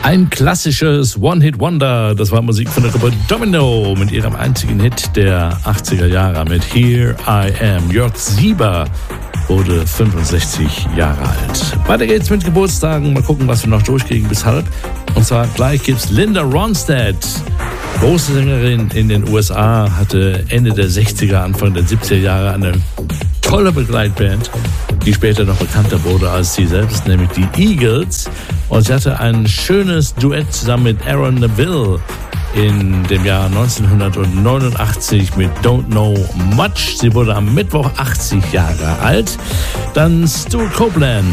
Ein klassisches One-Hit-Wonder, das war Musik von der Gruppe Domino mit ihrem einzigen Hit der 80er Jahre mit Here I Am. Jörg Sieber wurde 65 Jahre alt. Weiter geht's mit Geburtstagen. Mal gucken, was wir noch durchkriegen bis halb. Und zwar gleich gibt's Linda Ronstadt. Große Sängerin in den USA, hatte Ende der 60er, Anfang der 70er Jahre eine tolle Begleitband, die später noch bekannter wurde als sie selbst, nämlich die Eagles. Und sie hatte ein schönes Duett zusammen mit Aaron Neville in dem Jahr 1989 mit Don't Know Much. Sie wurde am Mittwoch 80 Jahre alt. Dann Stuart Copeland.